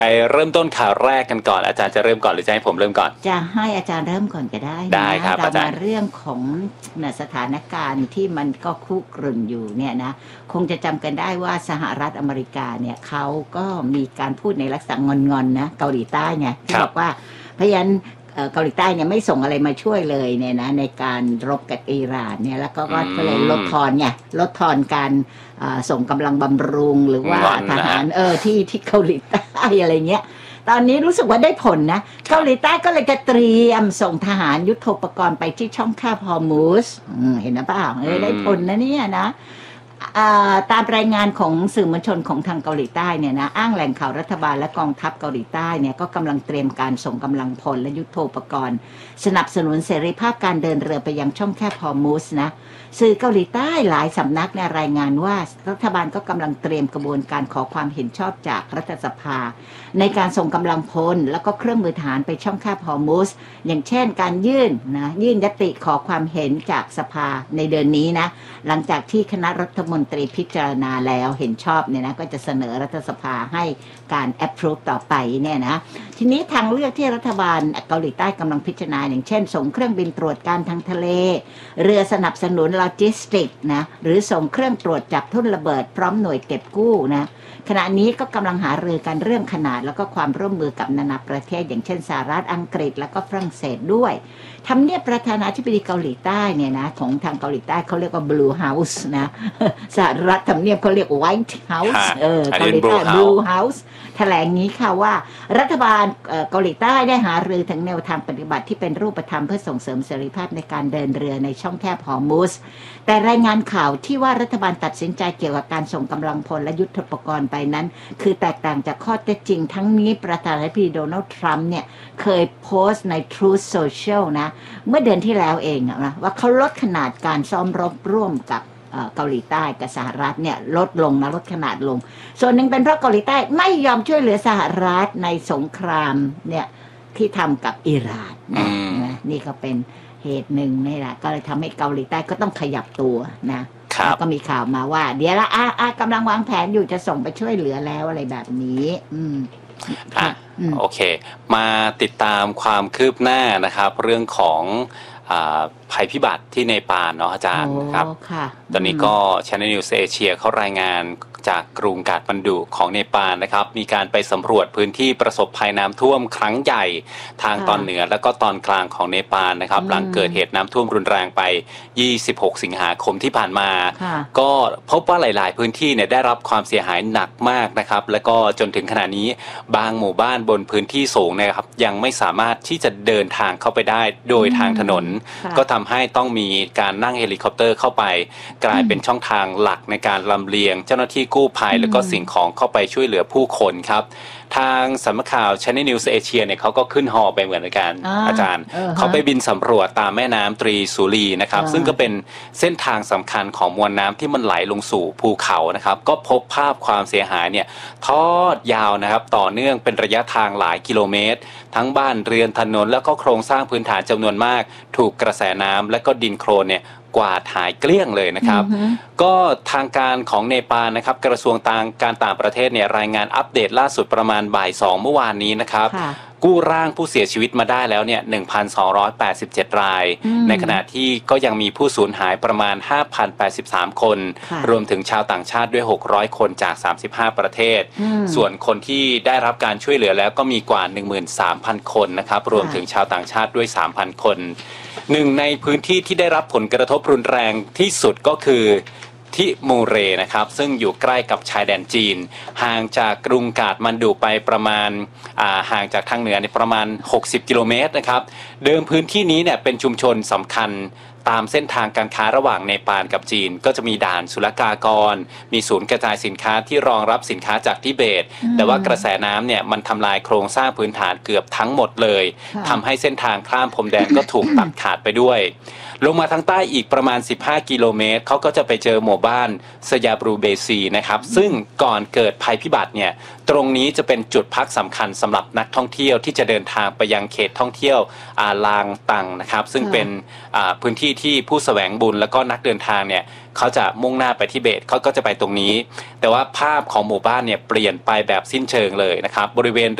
ไปเริ่มต้นข่าวแรกกันก่อนอาจารย์จะเริ่มก่อนหรือจะให้ผมเริ่มก่อนจะให้อาจารย์เริ่มก่อนก็ได้ได้ครับเรามาเรื่องของสถานการณ์ที่มันก็คุกรุ่นอยู่เนี่ยนะคงจะจำกันได้ว่าสหรัฐอเมริกาเนี่ยเขาก็มีการพูดในลักษณะงอนๆนะเกาหลีใต้ไงที่บอกว่าเพราะฉะนั้นเกาหลีใต้เนี่ยไม่ส่งอะไรมาช่วยเลยเนี่ยนะในการรบกับอิหร่านเนี่ยแล้วก็เลยลดทอนการส่งกำลังบำรุงหรือว่าทหารที่เกาหลีใต้อะไรเงี้ยตอนนี้รู้สึกว่าได้ผลนะเกาหลีใต้ก็เลยจะเตรียมส่งทหารยุทโธปกรณ์ไปที่ช่องแคบฮอร์มุซเห็นนะเปล่าได้ผลนะเนี่ยนะตามรายงานของสื่อมวลชนของทางเกาหลีใต้เนี่ยนะอ้างแหล่งข่าวรัฐบาลและกองทัพเกาหลีใต้เนี่ยก็กำลังเตรียมการส่งกำลังพลและยุทโธปกรณ์สนับสนุนเสรีภาพการเดินเรือไปยังช่องแคบฮอร์มุซนะสื่อเกาหลีใต้หลายสำนักเนี่ยรายงานว่ารัฐบาลก็กำลังเตรียมกระบวนการขอความเห็นชอบจากรัฐสภาในการส่งกำลังพลแล้วก็เครื่องมือทหารไปช่องแคบฮอร์มุซอย่างเช่นการยื่นยติขอความเห็นจากสภาในเดือนนี้นะหลังจากที่คณะรัฐมนตรีพิจารณาแล้วเห็นชอบเนี่ยนะก็จะเสนอรัฐสภาให้การ approve ต่อไปเนี่ยนะทีนี้ทางเลือกที่รัฐบาลเกาหลีใต้กำลังพิจารณาอย่างเช่นส่งเครื่องบินตรวจการทางทะเลเรือสนับสนุนโลจิสติกนะหรือส่งเครื่องตรวจจับทุ่นระเบิดพร้อมหน่วยเก็บกู้นะขณะนี้ก็กำลังหารือกันเรื่องขนาดแล้วก็ความร่วมมือกับนานาประเทศอย่างเช่นสหรัฐอังกฤษแล้วก็ฝรั่งเศสด้วยทำเนียบประธานาธิบดีเกาหลีใต้เนี่ยนะของทางเกาหลีใต้เขาเรียกว่า Blue House นะสหรัฐทำเนียบเขาเรียก White House เกาหลีใต้ Blue House แถลงนี้ค่ะว่ารัฐบาลเกาหลีใต้ได้หารือถึงแนวทางปฏิบัติที่เป็นรูปธรรมเพื่อส่งเสริมเสรีภาพในการเดินเรือในช่องแคบฮอร์มุซแต่รายงานข่าวที่ว่ารัฐบาลตัดสินใจเกี่ยวกับการส่งกำลังพลและยุทโธปกรณ์ไปนั้นคือแตกต่างจากข้อเท็จจริงทั้งนี้ประธานาธิบดีโดนัลด์ทรัมป์เนี่ยเคยโพสต์ใน Truth Social นะเมื่อเดือนที่แล้วเองนะว่าเขาลดขนาดการซ้อมรบร่วมกับเกาหลีใต้กับสหรัฐเนี่ยลดขนาดลงส่วนหนึ่งเป็นเพราะเกาหลีใต้ไม่ยอมช่วยเหลือสหรัฐในสงครามเนี่ยที่ทำกับอิหร่านนะนี่ก็เป็นเหตุหนึ่งนี่แหละก็เลยทำให้เกาหลีใต้ก็ต้องขยับตัวนะแล้วก็มีข่าวมาว่าเดี๋ยวละกำลังวางแผนอยู่จะส่งไปช่วยเหลือแล้วอะไรแบบนี้โอเคมาติดตามความคืบหน้านะครับเรื่องของภัยพิบัติที่เนปาลเนาะอาจารย์ครับตอนนี้ก็ Channel News Asia เขารายงานจากกรุงกาฐมานดุของเนปาลนะครับมีการไปสำรวจพื้นที่ประสบภัยน้ำท่วมครั้งใหญ่ทางตอนเหนือและก็ตอนกลางของเนปาลนะครับหลังเกิดเหตุน้ำท่วมรุนแรงไป26 สิงหาคมที่ผ่านมาก็พบว่าหลายๆพื้นที่เนี่ยได้รับความเสียหายหนักมากนะครับแล้วก็จนถึงขณะนี้บางหมู่บ้านบนพื้นที่สูงนะครับยังไม่สามารถที่จะเดินทางเข้าไปได้โดยทางถนนก็ทำให้ต้องมีการนั่งเฮลิคอปเตอร์เข้าไปกลายเป็นช่องทางหลักในการลำเลียงเจ้าหน้าที่กู้ภัยแล้วก็สิ่งของเข้าไปช่วยเหลือผู้คนครับทางสำนักข่าว Channel News Asia เนี่ยเขาก็ขึ้นฮอไปเหมือนกันอาจารย์เขาไปบินสำรวจตามแม่น้ำตรีสุรีนะครับซึ่งก็เป็นเส้นทางสำคัญของมวลน้ำที่มันไหลลงสู่ภูเขานะครับก็พบภาพความเสียหายเนี่ยทอดยาวนะครับต่อเนื่องเป็นระยะทางหลายกิโลเมตรทั้งบ้านเรือนถนนแล้วก็โครงสร้างพื้นฐานจำนวนมากถูกกระแสน้ำและก็ดินโคลนเนี่ยกวาดหายเกลี้ยงเลยนะครับก็ทางการของเนปาลนะครับกระทรวงการต่างประเทศเนี่ยรายงานอัปเดตล่าสุดประมาณบ่าย 2เมื่อวานนี้นะครับกู้ร่างผู้เสียชีวิตมาได้แล้วเนี่ย 1,287 รายในขณะที่ก็ยังมีผู้สูญหายประมาณ 5,083 คนรวมถึงชาวต่างชาติด้วย600คนจาก35ประเทศส่วนคนที่ได้รับการช่วยเหลือแล้วก็มีกว่า 13,000 คนนะครับรวมถึงชาวต่างชาติด้วย 3,000 คนหนึ่งในพื้นที่ที่ได้รับผลกระทบรุนแรงที่สุดก็คือที่มูเรนะครับซึ่งอยู่ใกล้กับชายแดนจีนห่างจากกรุงกาฐมานดุไปประมาณห่างจากทางเหนือในประมาณ60กิโลเมตรนะครับเดิมพื้นที่นี้เนี่ยเป็นชุมชนสำคัญตามเส้นทางการค้าระหว่างเนปาลกับจีนก็จะมีด่านศุลกากรมีศูนย์กระจายสินค้าที่รองรับสินค้าจากทิเบตแต่ว่ากระแสน้ำเนี่ยมันทำลายโครงสร้างพื้นฐานเกือบทั้งหมดเลยทำให้เส้นทางข้ามพรมแดนก็ถูกตัดขาดไปด้วยลงมาทางใต้อีกประมาณ15กิโลเมตรเขาก็จะไปเจอหมู่บ้านสยาบรูเบซีนะครับซึ่งก่อนเกิดภัยพิบัติเนี่ยตรงนี้จะเป็นจุดพักสำคัญสำหรับนักท่องเที่ยวที่จะเดินทางไปยังเขตท่องเที่ยวลางตังนะครับซึ่งเป็นพื้นที่ที่ผู้แสวงบุญแล้วก็นักเดินทางเนี่ยเขาจะมุ่งหน้าไปทิเบตเขาก็จะไปตรงนี้แต่ว่าภาพของหมู่บ้านเนี่ยเปลี่ยนไปแบบสิ้นเชิงเลยนะครับบริเวณ